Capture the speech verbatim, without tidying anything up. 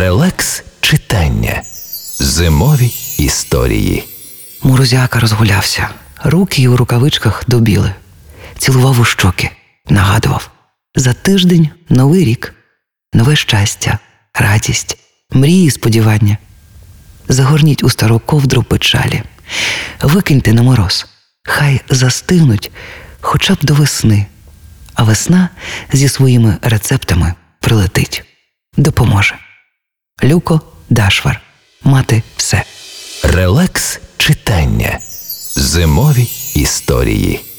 Релакс читання. Зимові історії. Морозяка розгулявся. Руки у рукавичках добіли. Цілував у щоки. Нагадував. За тиждень новий рік. Нове щастя, радість, мрії і сподівання. Загорніть у стару ковдру печалі. Викиньте на мороз. Хай застигнуть хоча б до весни. А весна зі своїми рецептами прилетить. Допоможе. Люко Дашвар. Мати все. Релакс читання. Зимові історії.